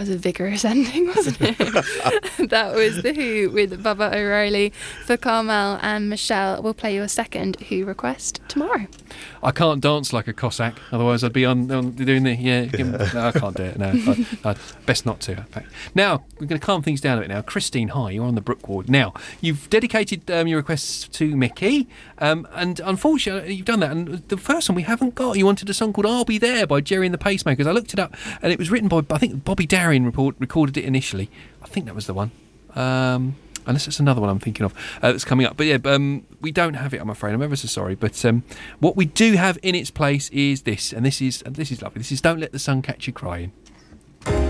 was a vigorous ending, wasn't it? That was The Who with Baba O'Reilly. For Carmel and Michelle, we'll play your second Who request tomorrow. I can't dance like a Cossack, otherwise I'd be on doing the no, I can't do it. No, I'd best not to. In fact. Now we're going to calm things down a bit. Now, Christine, hi, you're on the Brook Ward. Now you've dedicated your requests to Mickey, and unfortunately you've done that. And the first one we haven't got. You wanted a song called "I'll Be There" by Jerry and the Pacemakers. I looked it up, and it was written by, I think, Bobby Darin. Recorded it initially. I think that was the one. Unless it's another one I'm thinking of that's coming up. But yeah, we don't have it, I'm afraid. I'm ever so sorry. But what we do have in its place is this. And this is lovely. This is "Don't Let the Sun Catch You Crying."